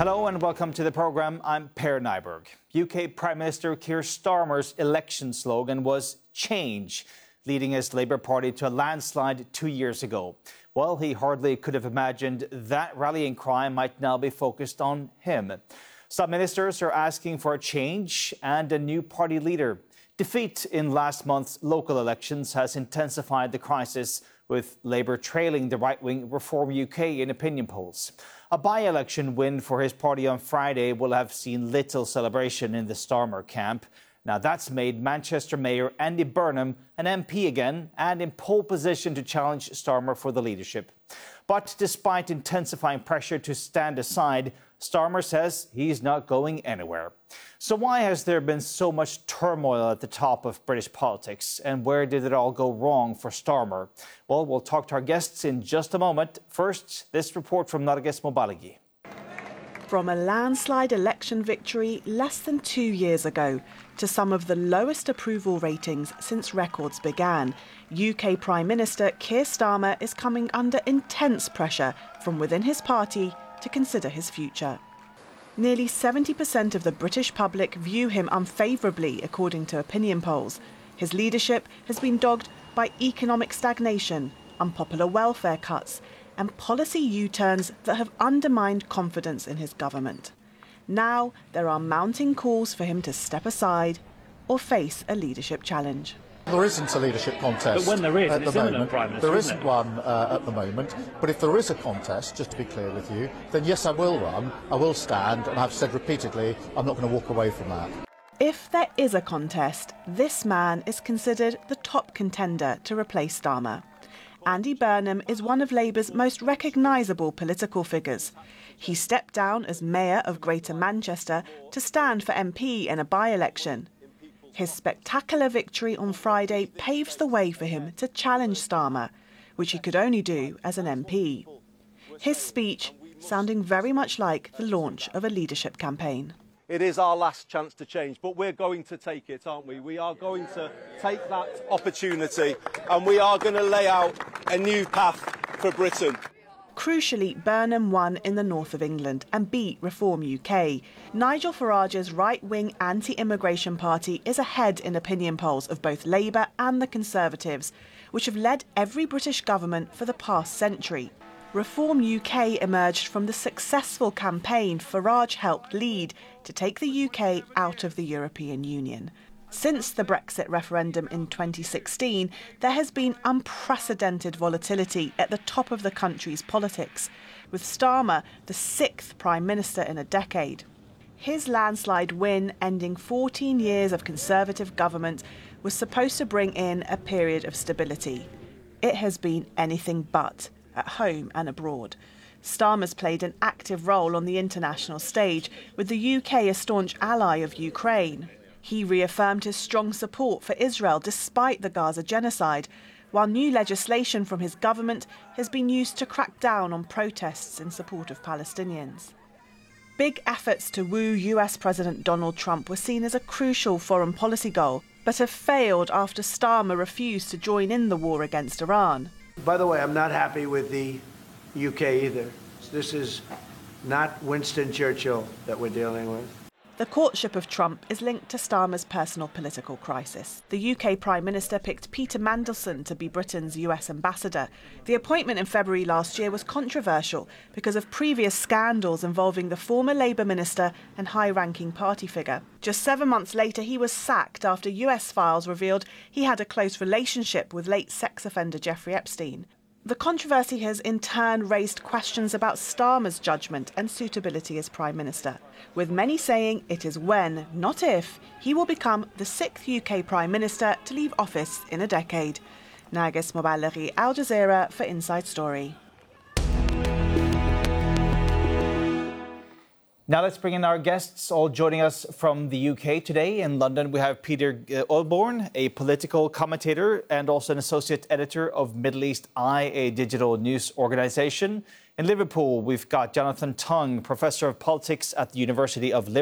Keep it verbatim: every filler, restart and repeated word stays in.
Hello and welcome to the programme. I'm Per Nyberg. U K Prime Minister Keir Starmer's election slogan was change, leading his Labour Party to a landslide two years ago. Well, he hardly could have imagined that rallying cry might now be focused on him. Some ministers are asking for a change and a new party leader. Defeat in last month's local elections has intensified the crisis, with Labour trailing the right-wing Reform U K in opinion polls. A by-election win for his party on Friday will have seen little celebration in the Starmer camp. Now, that's made Manchester Mayor Andy Burnham an M P again and in pole position to challenge Starmer for the leadership. But despite intensifying pressure to stand aside, Starmer says he's not going anywhere. So why has there been so much turmoil at the top of British politics? And where did it all go wrong for Starmer? Well, we'll talk to our guests in just a moment. First, this report from Narges Mobaligi. From a landslide election victory less than two years ago to some of the lowest approval ratings since records began, U K Prime Minister Keir Starmer is coming under intense pressure from within his party to consider his future. Nearly seventy percent of the British public view him unfavourably, according to opinion polls. His leadership has been dogged by economic stagnation, unpopular welfare cuts, and policy U-turns that have undermined confidence in his government. Now there are mounting calls for him to step aside or face a leadership challenge. There isn't a leadership contest but when there is, at the it's imminent, moment. Prime Minister, there isn't isn't it? one uh, at the moment. But if there is a contest, just to be clear with you, then yes, I will run, I will stand, and I've said repeatedly, I'm not going to walk away from that. If there is a contest, this man is considered the top contender to replace Starmer. Andy Burnham is one of Labour's most recognisable political figures. He stepped down as Mayor of Greater Manchester to stand for M P in a by-election. His spectacular victory on Friday paves the way for him to challenge Starmer, which he could only do as an M P. His speech sounding very much like the launch of a leadership campaign. It is our last chance to change, but we're going to take it, aren't we? We are going to take that opportunity and we are going to lay out a new path for Britain. Crucially, Burnham won in the north of England and beat Reform U K. Nigel Farage's right-wing anti-immigration party is ahead in opinion polls of both Labour and the Conservatives, which have led every British government for the past century. Reform U K emerged from the successful campaign Farage helped lead to take the U K out of the European Union. Since the Brexit referendum in twenty sixteen, there has been unprecedented volatility at the top of the country's politics, with Starmer the sixth Prime Minister in a decade. His landslide win, ending fourteen years of Conservative government, was supposed to bring in a period of stability. It has been anything but, at home and abroad. Starmer's played an active role on the international stage, with the U K a staunch ally of Ukraine. He reaffirmed his strong support for Israel despite the Gaza genocide, while new legislation from his government has been used to crack down on protests in support of Palestinians. Big efforts to woo U S President Donald Trump were seen as a crucial foreign policy goal, but have failed after Starmer refused to join in the war against Iran. By the way, I'm not happy with the U K either. This is not Winston Churchill that we're dealing with. The courtship of Trump is linked to Starmer's personal political crisis. The U K Prime Minister picked Peter Mandelson to be Britain's U S ambassador. The appointment in February last year was controversial because of previous scandals involving the former Labour minister and high-ranking party figure. Just seven months later, he was sacked after U S files revealed he had a close relationship with late sex offender Jeffrey Epstein. The controversy has in turn raised questions about Starmer's judgment and suitability as Prime Minister, with many saying it is when, not if, he will become the sixth U K Prime Minister to leave office in a decade. Narges Mobaligi, Al Jazeera for Inside Story. Now let's bring in our guests, all joining us from the U K today. In London, we have Peter Olborn, a political commentator and also an associate editor of Middle East Eye, a digital news organisation. In Liverpool, we've got Jonathan Tongue, professor of politics at the University of Liverpool.